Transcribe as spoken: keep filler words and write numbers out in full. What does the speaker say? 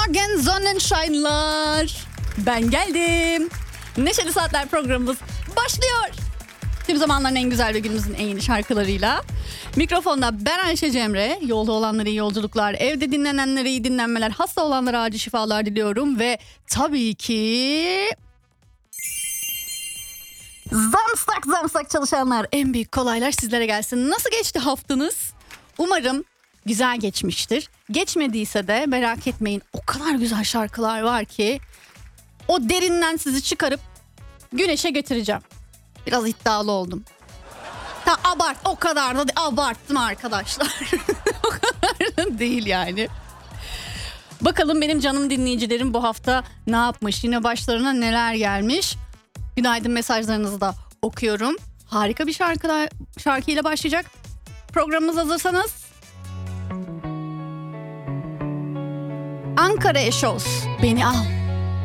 Morgen Sonnenscheinler. Ben geldim. Neşeli Saatler programımız başlıyor. Tüm zamanların en güzel ve günümüzün en yeni şarkılarıyla. Mikrofonda ben Ayşe Cemre. Yolda olanlara iyi yolculuklar, evde dinlenenlere iyi dinlenmeler, hasta olanlara acil şifalar diliyorum. Ve tabii ki... Zamsak zamsak çalışanlar, en büyük kolaylar sizlere gelsin. Nasıl geçti haftanız? Umarım güzel geçmiştir. Geçmediyse de merak etmeyin, o kadar güzel şarkılar var ki o derinden sizi çıkarıp güneşe getireceğim. Biraz iddialı oldum. Ta abart, o kadar da abarttım arkadaşlar. O kadar da değil yani. Bakalım benim canım dinleyicilerim bu hafta ne yapmış? Yine başlarına neler gelmiş? Günaydın mesajlarınızı da okuyorum. Harika bir şarkılar, şarkıyla başlayacak. Programımız hazırsanız. Ankara Eşoz, beni al.